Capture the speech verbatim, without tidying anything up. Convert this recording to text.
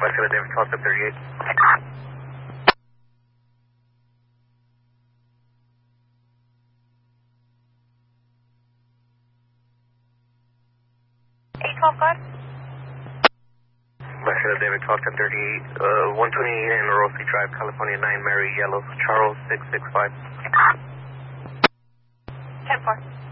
Mike David twelve ten thirty-eight. eight twelve, go ahead. Mike David twelve ten thirty-eight, uh, one twenty-eight and Rossi Drive, California nine, Mary Yellow, Charles six six five. ten four.